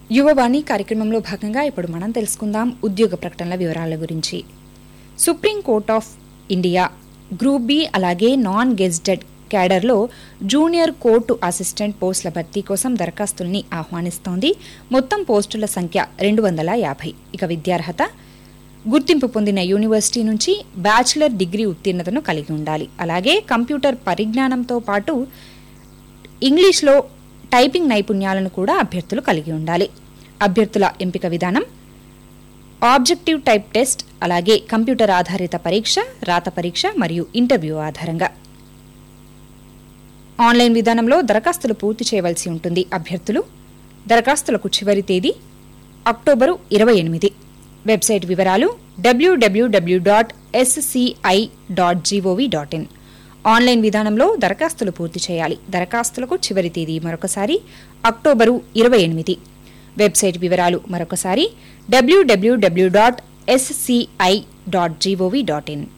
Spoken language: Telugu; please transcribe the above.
యువవాణి కార్యక్రమంలో భాగంగా ఇప్పుడు మనం తెలుసుకుందాం ఉద్యోగ ప్రకటనల వివరాల గురించి. Supreme court of India group B అలాగే నాన్ గెజిటెడ్ క్యాడర్లో జూనియర్ కోర్టు అసిస్టెంట్ పోస్టుల భర్తీ కోసం దరఖాస్తుల్ని ఆహ్వానిస్తోంది. మొత్తం పోస్టుల సంఖ్య 250. ఇక విద్యార్హత గుర్తింపు పొందిన యూనివర్సిటీ నుంచి బ్యాచిలర్ డిగ్రీ ఉత్తీర్ణతను కలిగి ఉండాలి. అలాగే కంప్యూటర్ పరిజ్ఞానంతో పాటు ఇంగ్లీష్లో టైపింగ్ నైపుణ్యాలను కూడా అభ్యర్థులు కలిగి ఉండాలి. అభ్యర్థుల ఎంపిక విధానం ఆబ్జెక్టివ్ టైప్ టెస్ట్, అలాగే కంప్యూటర్ ఆధారిత పరీక్ష, రాత పరీక్ష మరియు ఇంటర్వ్యూ ఆధారంగా. ఆన్లైన్ విధానంలో దరఖాస్తులు పూర్తి చేయవలసి ఉంటుంది. అభ్యర్థులు దరఖాస్తులకు చివరి తేదీ అక్టోబరు 28. వెబ్సైట్ వివరాలు www.sci.gov.in. ఆన్లైన్ విధానంలో దరఖాస్తులు పూర్తి చేయాలి. దరఖాస్తులకు చివరి తేదీ మరొకసారి అక్టోబరు 28. వెబ్సైట్ వివరాలు మరొకసారి www.sci.gov.in.